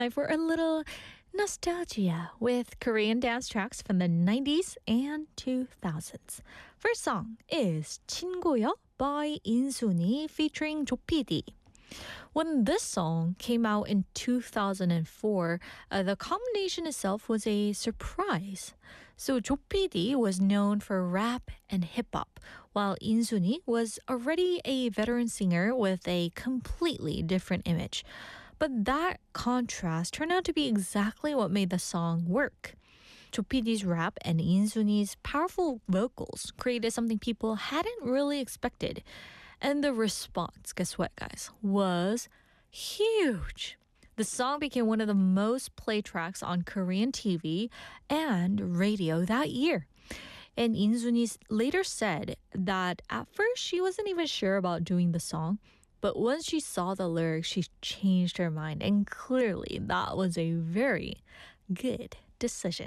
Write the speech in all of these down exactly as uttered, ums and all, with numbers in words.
Time for a little nostalgia with Korean dance tracks from the nineties and two thousands. First song is 친구여 by 인순이 featuring 조피디. When this song came out in two thousand four, uh, the combination itself was a surprise. So 조피디 was known for rap and hip-hop, while 인순이 was already a veteran singer with a completely different image. But that contrast turned out to be exactly what made the song work. 조피디's rap and 인순이's powerful vocals created something people hadn't really expected. And the response, guess what, guys, was huge. The song became one of the most played tracks on Korean T V and radio that year. And 인순이 later said that at first she wasn't even sure about doing the song, but once she saw the lyrics, she changed her mind. And clearly, that was a very good decision.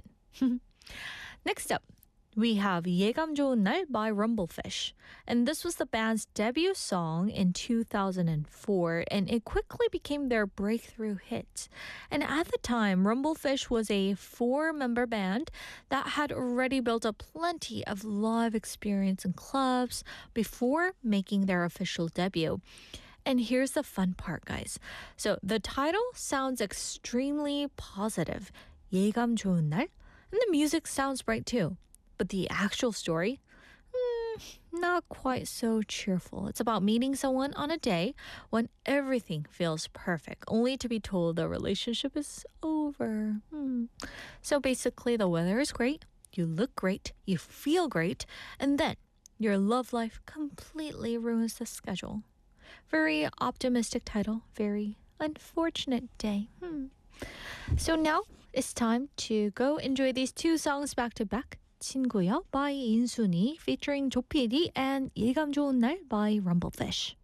Next up, we have 예감 좋은 날 by Rumblefish. And this was the band's debut song in two thousand four, and it quickly became their breakthrough hit. And at the time, Rumblefish was a four-member band that had already built up plenty of live experience in clubs before making their official debut. And here's the fun part, guys. So the title sounds extremely positive. 예감 좋은 날. And the music sounds bright too. But the actual story, mm, not quite so cheerful. It's about meeting someone on a day when everything feels perfect, only to be told the relationship is over. Hmm. So basically, the weather is great, you look great, you feel great, and then your love life completely ruins the schedule. Very optimistic title, very unfortunate day. Hmm. So now it's time to go enjoy these two songs back to back. 친구여 by 인순이 featuring 조피디 and 예감 좋은 날 by Rumblefish.